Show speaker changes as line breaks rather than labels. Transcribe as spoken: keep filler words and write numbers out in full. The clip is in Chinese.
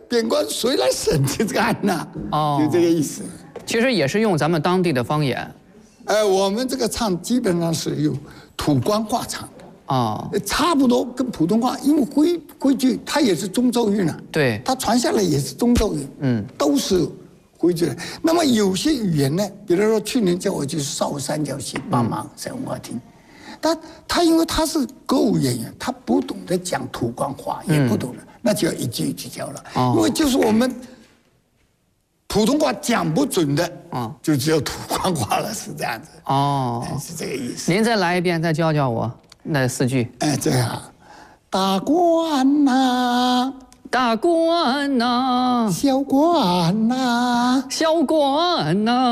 边关谁来审这个案呐？哦，就这个意思。
其实也是用咱们当地的方言。
呃，我们这个唱基本上是用土官话唱的。
哦，
差不多跟普通话，因为徽徽剧它也是中州韵啊。
对，
它传下来也是中州韵。嗯，都是徽剧。那么有些语言呢，比如说去年叫我去少三角戏帮忙在文化厅。但他因为他是歌舞演员，他不懂得讲土官话，也不懂得，嗯、那就要一句一句教了。哦、因为就是我们普通话讲不准的，哦、就只有土官话了，是这样子。哦，是这个意思。
您再来一遍，再教教我那四句。
哎，这样，大官呐，
大官呐，
小官呐，
小官呐。